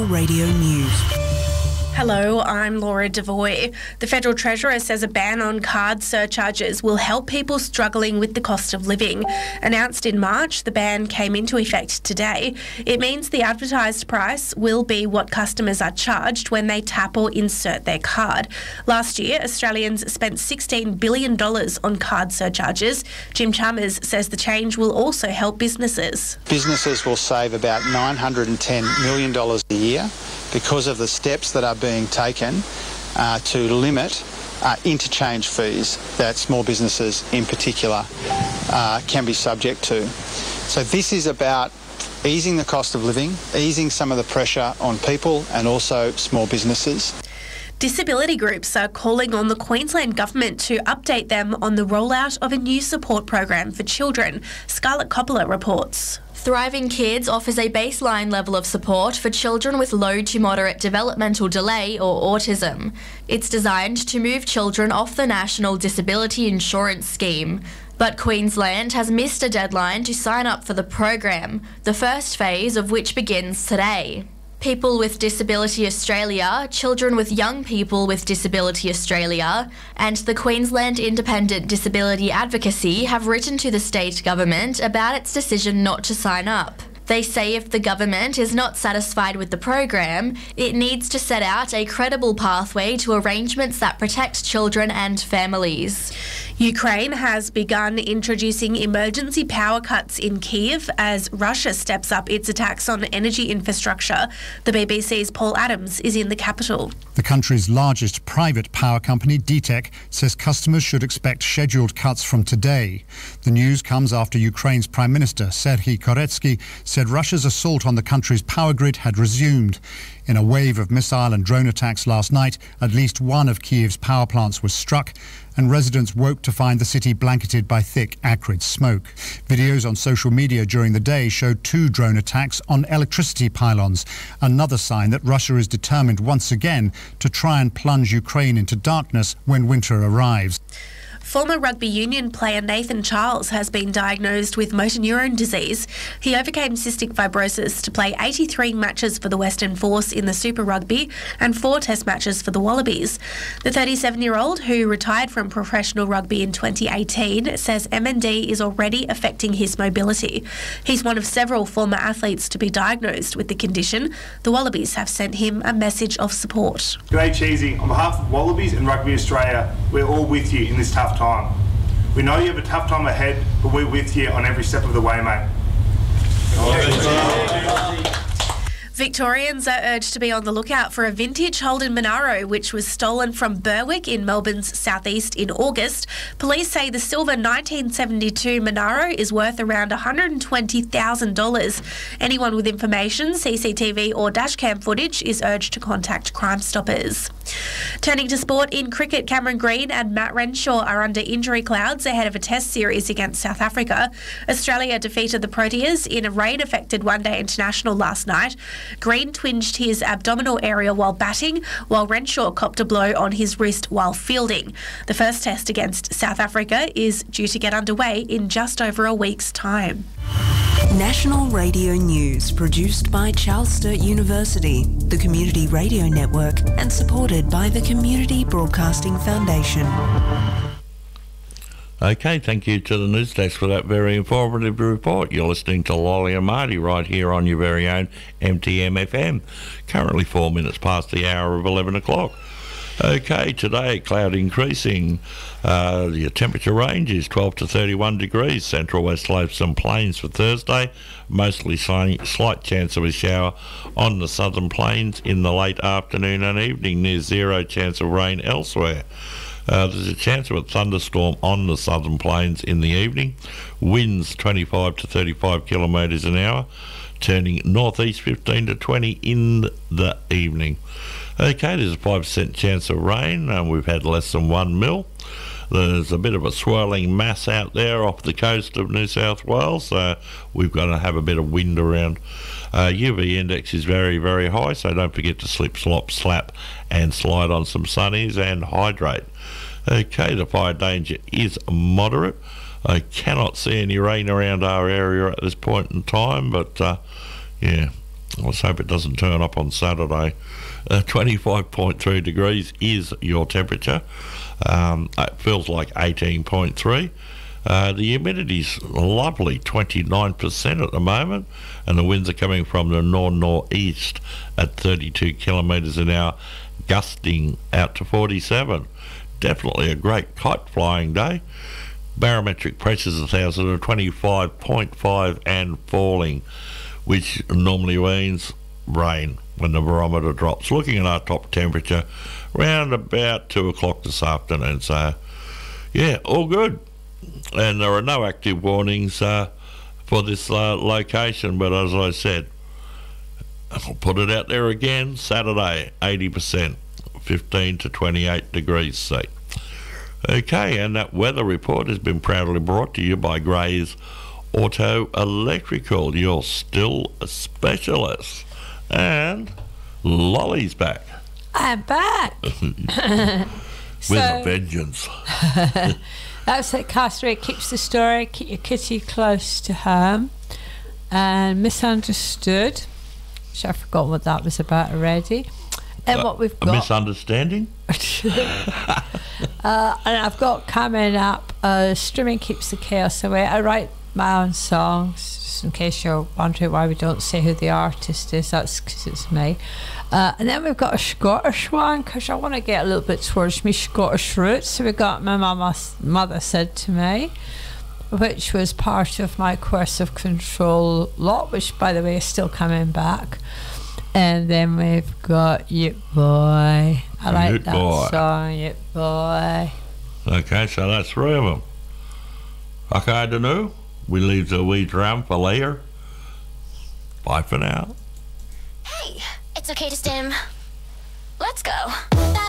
Radio News. Hello, I'm Laura Devoy. The Federal Treasurer says a ban on card surcharges will help people struggling with the cost of living. Announced in March, the ban came into effect today. It means the advertised price will be what customers are charged when they tap or insert their card. Last year, Australians spent $16 billion on card surcharges. Jim Chalmers says the change will also help businesses. Businesses will save about $910 million a year because of the steps that are being taken to limit interchange fees that small businesses in particular can be subject to. So this is about easing the cost of living, easing some of the pressure on people and also small businesses. Disability groups are calling on the Queensland Government to update them on the rollout of a new support program for children. Scarlett Coppola reports. Thriving Kids offers a baseline level of support for children with low to moderate developmental delay or autism. It's designed to move children off the National Disability Insurance Scheme. But Queensland has missed a deadline to sign up for the program, the first phase of which begins today. People with Disability Australia, Children with Young People with Disability Australia, and the Queensland Independent Disability Advocacy have written to the state government about its decision not to sign up. They say if the government is not satisfied with the program, it needs to set out a credible pathway to arrangements that protect children and families. Ukraine has begun introducing emergency power cuts in Kyiv as Russia steps up its attacks on energy infrastructure. The BBC's Paul Adams is in the capital. The country's largest private power company, DTEK, says customers should expect scheduled cuts from today. The news comes after Ukraine's Prime Minister, Serhiy Koretsky, said Russia's assault on the country's power grid had resumed. In a wave of missile and drone attacks last night, at least one of Kyiv's power plants was struck, and residents woke to find the city blanketed by thick, acrid smoke. Videos on social media during the day showed 2 drone attacks on electricity pylons, another sign that Russia is determined once again to try and plunge Ukraine into darkness when winter arrives. Former rugby union player Nathan Charles has been diagnosed with motor neurone disease. He overcame cystic fibrosis to play 83 matches for the Western Force in the Super Rugby and 4 test matches for the Wallabies. The 37-year-old, who retired from professional rugby in 2018, says MND is already affecting his mobility. He's one of several former athletes to be diagnosed with the condition. The Wallabies have sent him a message of support. G'day Cheesy, on behalf of Wallabies and Rugby Australia, we're all with you in this tough time. We know you have a tough time ahead, but we're with you on every step of the way, mate. Victorians are urged to be on the lookout for a vintage Holden Monaro which was stolen from Berwick in Melbourne's southeast in August. Police say the silver 1972 Monaro is worth around $120,000. Anyone with information, CCTV or dashcam footage is urged to contact Crime Stoppers. Turning to sport, in cricket, Cameron Green and Matt Renshaw are under injury clouds ahead of a test series against South Africa. Australia defeated the Proteas in a rain-affected one-day international last night. Green twinged his abdominal area while batting, while Renshaw copped a blow on his wrist while fielding. The first test against South Africa is due to get underway in just over a week's time. National Radio News, produced by Charles Sturt University, the Community Radio Network, and supported by the Community Broadcasting Foundation. Okay, thank you to the news desk for that very informative report. You're listening to Lolly and Marty right here on your very own MTM FM. Currently 4 minutes past the hour of 11 o'clock. Okay, today cloud increasing. The temperature range is 12 to 31 degrees. Central west slopes and plains for Thursday. Mostly sunny, slight chance of a shower on the southern plains in the late afternoon and evening. Near zero chance of rain elsewhere. There's a chance of a thunderstorm on the southern plains in the evening. Winds 25 to 35 kilometres an hour, turning northeast 15 to 20 in the evening. Okay, there's a 5% chance of rain, and we've had less than 1 mil. There's a bit of a swirling mass out there off the coast of New South Wales, so we've got to have a bit of wind around. UV index is very, very high, so don't forget to slip, slop, slap and slide on some sunnies and hydrate. Okay, the fire danger is moderate. I cannot see any rain around our area at this point in time, but yeah, Let's hope it doesn't turn up on Saturday. 25.3 degrees is your temperature. It feels like 18.3. The humidity's lovely, 29% at the moment, and the winds are coming from the north-northeast at 32 kilometres an hour, gusting out to 47. Definitely a great kite flying day. Barometric pressure's 1,025.5 and falling, which normally means rain when the barometer drops. Looking at our top temperature, around about 2 o'clock this afternoon. So, yeah, all good. And there are no active warnings for this location, but as I said, I'll put it out there again, Saturday, 80%, 15 to 28 degrees C. Okay, and that weather report has been proudly brought to you by Gray's Auto Electrical, your still a specialist. And Lolly's back. I'm back. With a vengeance. That's it, Castaway keeps the story, keep your kitty close to home. And Misunderstood, which I've forgotten what that was about already. And what we've got... A misunderstanding? And I've got coming up, Streaming Keeps the Chaos Away. I write my own songs, just in case you're wondering why we don't say who the artist is. That's because it's me. And then we've got a Scottish one, because I want to get a little bit towards me Scottish roots. So we got My Mother Said to Me, which was part of my Coercive Control lot, which, by the way, is still coming back. And then we've got Yip Boy. I like Yip that Boy. song, Yip Boy. Okay, so that's 3 of them. Okay, I don't know. We leave the wee drum for later. Bye for now. Hey, it's okay to stim. Let's go.